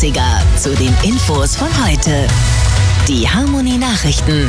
Klassiker zu den Infos von heute. Die Harmony Nachrichten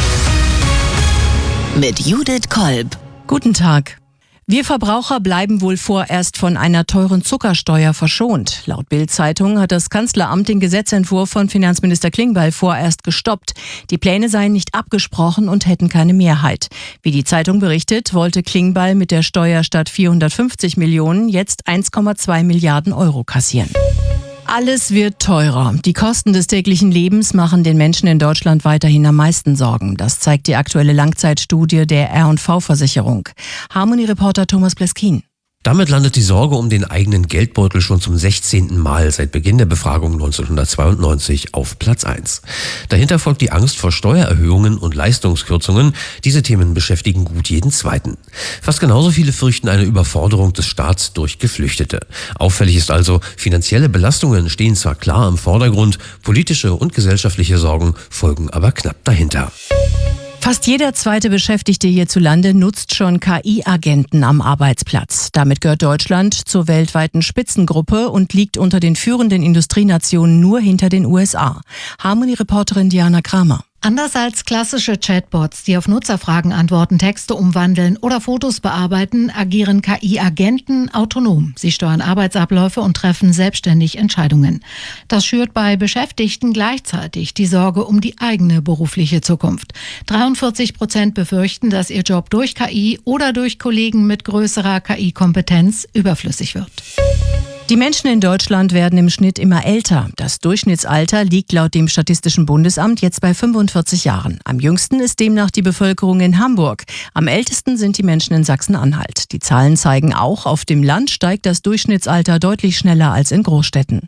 mit Judith Kolb. Guten Tag. Wir Verbraucher bleiben wohl vorerst von einer teuren Zuckersteuer verschont. Laut Bild-Zeitung hat das Kanzleramt den Gesetzentwurf von Finanzminister Klingbeil vorerst gestoppt. Die Pläne seien nicht abgesprochen und hätten keine Mehrheit. Wie die Zeitung berichtet, wollte Klingbeil mit der Steuer statt 450 Millionen jetzt 1,2 Milliarden Euro kassieren. Alles wird teurer. Die Kosten des täglichen Lebens machen den Menschen in Deutschland weiterhin am meisten Sorgen. Das zeigt die aktuelle Langzeitstudie der R&V-Versicherung. Harmony-Reporter Thomas Pleskin. Damit landet die Sorge um den eigenen Geldbeutel schon zum 16. Mal seit Beginn der Befragung 1992 auf Platz 1. Dahinter folgt die Angst vor Steuererhöhungen und Leistungskürzungen. Diese Themen beschäftigen gut jeden Zweiten. Fast genauso viele fürchten eine Überforderung des Staats durch Geflüchtete. Auffällig ist also, finanzielle Belastungen stehen zwar klar im Vordergrund, politische und gesellschaftliche Sorgen folgen aber knapp dahinter. Fast jeder zweite Beschäftigte hierzulande nutzt schon KI-Agenten am Arbeitsplatz. Damit gehört Deutschland zur weltweiten Spitzengruppe und liegt unter den führenden Industrienationen nur hinter den USA. Harmony-Reporterin Diana Kramer. Anders als klassische Chatbots, die auf Nutzerfragen antworten, Texte umwandeln oder Fotos bearbeiten, agieren KI-Agenten autonom. Sie steuern Arbeitsabläufe und treffen selbstständig Entscheidungen. Das schürt bei Beschäftigten gleichzeitig die Sorge um die eigene berufliche Zukunft. 43% befürchten, dass ihr Job durch KI oder durch Kollegen mit größerer KI-Kompetenz überflüssig wird. Die Menschen in Deutschland werden im Schnitt immer älter. Das Durchschnittsalter liegt laut dem Statistischen Bundesamt jetzt bei 45 Jahren. Am jüngsten ist demnach die Bevölkerung in Hamburg. Am ältesten sind die Menschen in Sachsen-Anhalt. Die Zahlen zeigen auch, auf dem Land steigt das Durchschnittsalter deutlich schneller als in Großstädten.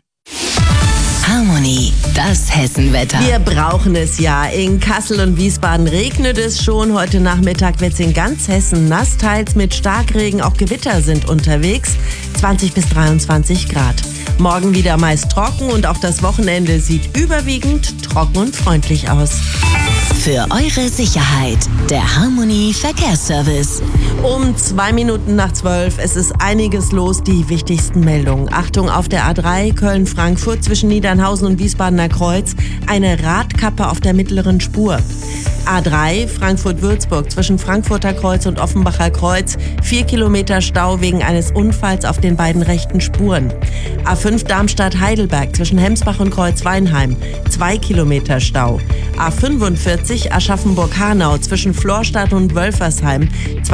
Harmony, das Hessenwetter. Wir brauchen es ja. In Kassel und Wiesbaden regnet es schon. Heute Nachmittag wird es in ganz Hessen nass. Teils mit Starkregen, auch Gewitter sind unterwegs. 20 bis 23 Grad. Morgen wieder meist trocken und auch das Wochenende sieht überwiegend trocken und freundlich aus. Für eure Sicherheit, der Harmony Verkehrsservice. Um 2 Minuten nach 12, es ist einiges los, die wichtigsten Meldungen. Achtung auf der A3 Köln-Frankfurt zwischen Niedernhausen und Wiesbadener Kreuz, eine Radkappe auf der mittleren Spur. A3 Frankfurt-Würzburg zwischen Frankfurter Kreuz und Offenbacher Kreuz, 4 Kilometer Stau wegen eines Unfalls auf den beiden rechten Spuren. A5 Darmstadt-Heidelberg zwischen Hemsbach und Kreuzweinheim, 2 Kilometer Stau. A45 Aschaffenburg-Hanau zwischen Florstadt und Wölfersheim,